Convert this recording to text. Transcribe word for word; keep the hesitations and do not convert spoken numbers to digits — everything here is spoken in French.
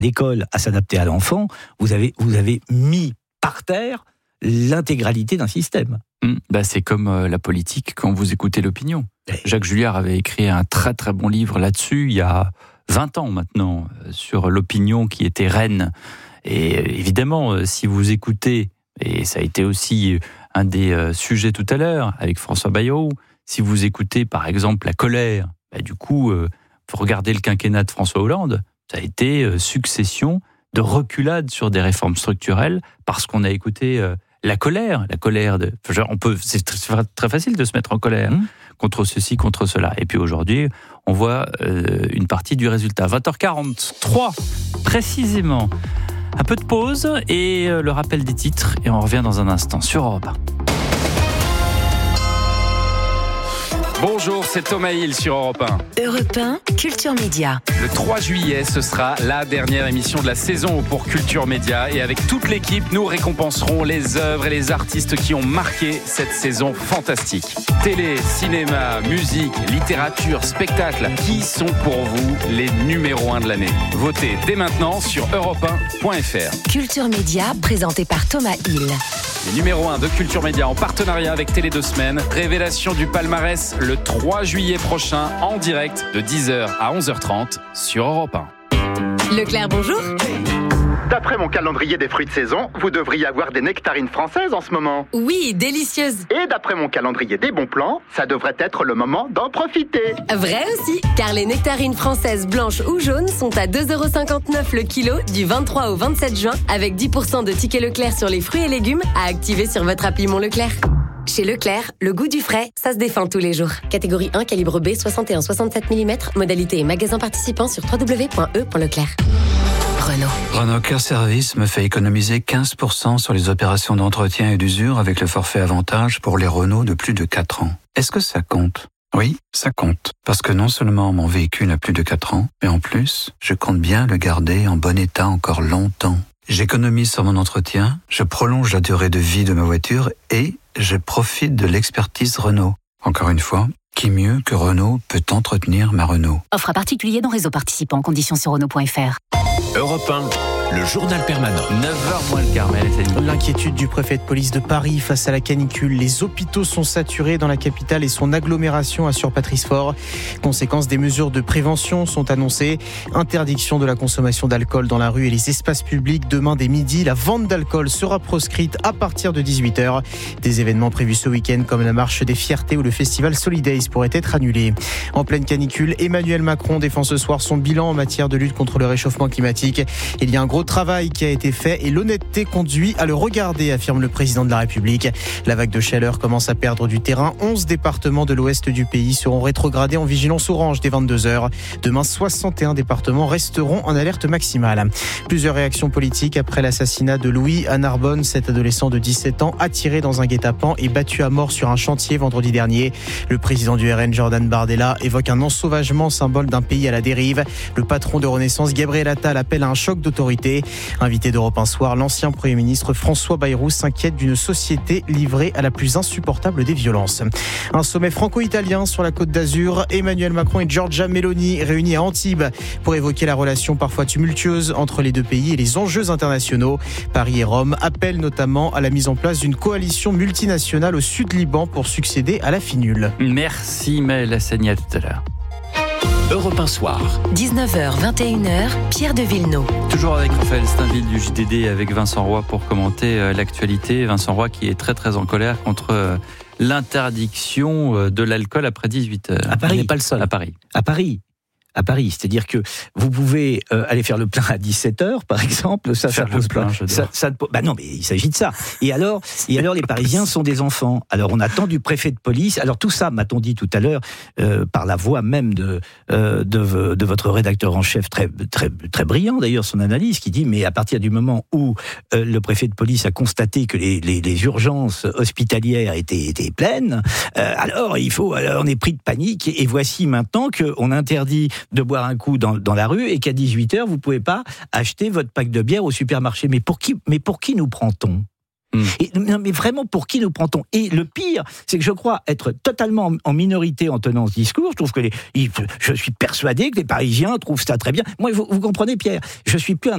l'école à s'adapter à l'enfant, vous avez, vous avez mis par terre l'intégralité d'un système. Mmh, bah c'est comme euh, la politique quand vous écoutez l'opinion. Jacques Julliard avait écrit un très très bon livre là-dessus il y a vingt ans maintenant, sur l'opinion qui était reine. Et évidemment, si vous écoutez, et ça a été aussi un des sujets tout à l'heure avec François Bayrou, si vous écoutez par exemple la colère, bah du coup, euh, vous regardez le quinquennat de François Hollande, ça a été succession de reculades sur des réformes structurelles parce qu'on a écouté euh, la colère, la colère de, genre, on peut, c'est très, très facile de se mettre en colère mmh. contre ceci, contre cela. Et puis aujourd'hui, on voit euh, une partie du résultat. vingt heures quarante-trois, précisément. Un peu de pause et euh, le rappel des titres. Et on revient dans un instant sur Europe un. Bonjour, c'est Thomas Hill sur Europe un. Europe un, Culture Média. Le trois juillet, ce sera la dernière émission de la saison pour Culture Média. Et avec toute l'équipe, nous récompenserons les œuvres et les artistes qui ont marqué cette saison fantastique. Télé, cinéma, musique, littérature, spectacle. Qui sont pour vous les numéros un de l'année? Votez dès maintenant sur europe un point f r. Culture Média, présenté par Thomas Hill. Les numéros un de Culture Média en partenariat avec Télé deux Semaines. Révélation du palmarès le trois juillet prochain en direct de dix heures à onze heures trente sur Europe un. Leclerc, bonjour. D'après mon calendrier des fruits de saison, vous devriez avoir des nectarines françaises en ce moment. Oui, délicieuses. Et d'après mon calendrier des bons plans, ça devrait être le moment d'en profiter. Vrai aussi, car les nectarines françaises blanches ou jaunes sont à deux euros cinquante-neuf le kilo du vingt-trois au vingt-sept juin, avec dix pour cent de tickets Leclerc sur les fruits et légumes à activer sur votre appli Mon Leclerc. Chez Leclerc, le goût du frais, ça se défend tous les jours. Catégorie un, calibre B, soixante et un virgule soixante-sept millimètres. Modalité et magasin participant sur w w w point e point leclerc. Renault. Renault Care Service me fait économiser quinze pour cent sur les opérations d'entretien et d'usure avec le forfait avantage pour les Renault de plus de quatre ans. Est-ce que ça compte? Oui, ça compte. Parce que non seulement mon véhicule a plus de quatre ans, mais en plus, je compte bien le garder en bon état encore longtemps. J'économise sur mon entretien, je prolonge la durée de vie de ma voiture et je profite de l'expertise Renault. Encore une fois, qui mieux que Renault peut entretenir ma Renault? Offre à particulier dans réseau participant. Conditions sur Renault point f r. Europe un, le journal permanent. neuf heures moins le quart, mais l'inquiétude du préfet de police de Paris face à la canicule. Les hôpitaux sont saturés dans la capitale et son agglomération, assure Patrice Faure. Conséquence, des mesures de prévention sont annoncées. Interdiction de la consommation d'alcool dans la rue et les espaces publics. Demain dès midi, la vente d'alcool sera proscrite à partir de dix-huit heures. Des événements prévus ce week-end comme la marche des fiertés ou le festival Solidays pourraient être annulés. En pleine canicule, Emmanuel Macron défend ce soir son bilan en matière de lutte contre le réchauffement climatique. Il y a un gros travail qui a été fait et l'honnêteté conduit à le regarder, affirme le président de la République. La vague de chaleur commence à perdre du terrain. onze départements de l'ouest du pays seront rétrogradés en vigilance orange dès vingt-deux heures. Demain, soixante et un départements resteront en alerte maximale. Plusieurs réactions politiques après l'assassinat de Louis à Narbonne. Cet adolescent de dix-sept ans, attiré dans un guet-apens et battu à mort sur un chantier vendredi dernier. Le président du R N, Jordan Bardella, évoque un ensauvagement symbole d'un pays à la dérive. Le patron de Renaissance, Gabriel Attal, appelle à un choc d'autorité. Invité d'Europe un soir, l'ancien Premier ministre François Bayrou s'inquiète d'une société livrée à la plus insupportable des violences. Un sommet franco-italien sur la Côte d'Azur. Emmanuel Macron et Giorgia Meloni réunis à Antibes pour évoquer la relation parfois tumultueuse entre les deux pays et les enjeux internationaux. Paris et Rome appellent notamment à la mise en place d'une coalition multinationale au sud Liban pour succéder à la finule. Merci Maëlle Hassani, à tout à l'heure. Europe un soir. dix-neuf heures, vingt et une heures, Pierre de Villeneuve. Toujours avec Raphaël Steinville du J D D, avec Vincent Roy pour commenter l'actualité. Vincent Roy qui est très très en colère contre l'interdiction de l'alcool après dix-huit heures. À Paris. Il n'est pas le seul. À Paris. À Paris. À Paris, c'est-à-dire que vous pouvez euh, aller faire le plein à dix-sept heures, par exemple, ça, faire ça pose plein, pas. Ça, ça, bah non, mais il s'agit de ça. Et alors, et alors, les Parisiens sont des enfants. Alors, on attend du préfet de police. Alors, tout ça, m'a-t-on dit tout à l'heure, euh, par la voix même de, euh, de de votre rédacteur en chef, très très très brillant d'ailleurs, son analyse, qui dit mais à partir du moment où euh, le préfet de police a constaté que les les, les urgences hospitalières étaient étaient pleines, euh, alors il faut, alors on est pris de panique. Et, et voici maintenant que on interdit de boire un coup dans, dans la rue et qu'à dix-huit heures, vous ne pouvez pas acheter votre pack de bière au supermarché. Mais pour qui, mais pour qui nous prend-on ? Mmh. Et, non, mais vraiment, pour qui nous prend-on ? Et le pire, c'est que je crois être totalement en, en minorité en tenant ce discours. Je trouve que les, je suis persuadé que les Parisiens trouvent ça très bien. Moi, vous, vous comprenez, Pierre, je suis plus un